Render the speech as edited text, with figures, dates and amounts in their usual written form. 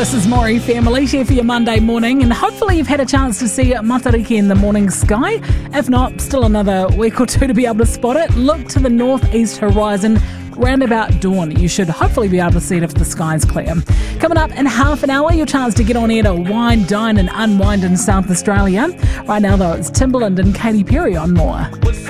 This is Maury Family here for your Monday morning, and hopefully you've had a chance to see Matariki in the morning sky. If not, still another week or two to be able to spot it. Look to the northeast horizon round about dawn. You should hopefully be able to see it if the sky's clear. Coming up in half an hour, your chance to get on air to wine, dine and unwind in South Australia. Right now though, it's Timbaland and Katy Perry on More.